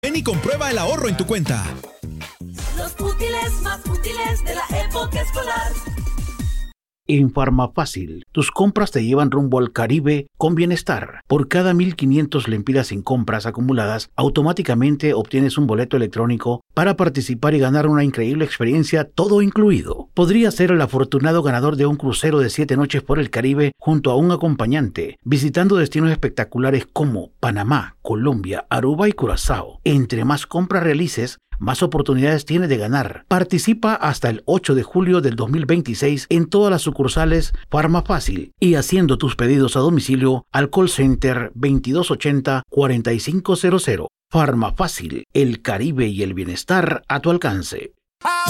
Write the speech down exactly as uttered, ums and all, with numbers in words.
Ven y comprueba el ahorro en tu cuenta. Los útiles más útiles de la época escolar. En Farmafácil, tus compras te llevan rumbo al Caribe con bienestar. Por cada mil quinientos lempiras en compras acumuladas, automáticamente obtienes un boleto electrónico para participar y ganar una increíble experiencia, todo incluido. Podrías ser el afortunado ganador de un crucero de siete noches por el Caribe junto a un acompañante, visitando destinos espectaculares como Panamá, Colombia, Aruba y Curazao. Entre más compras realices, más oportunidades tienes de ganar. Participa hasta el ocho de julio del dos mil veintiséis en todas las sucursales Farmafácil y haciendo tus pedidos a domicilio al call center veintidós ochenta, cuarenta y cinco cero cero. Farmafácil, el Caribe y el bienestar a tu alcance.